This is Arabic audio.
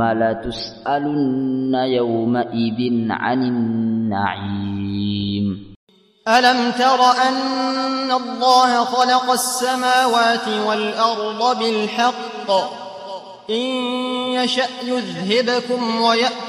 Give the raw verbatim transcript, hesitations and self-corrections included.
وَلَتُسْأَلُنَّ يَوْمَئِذٍ عَنِ النَّعِيمِ أَلَمْ تَرَ أَنَّ اللَّهَ خَلَقَ السَّمَاوَاتِ وَالْأَرْضَ بِالْحَقِّ إِن يَشَأْ يُذْهِبْكُمْ وَيَأْتِ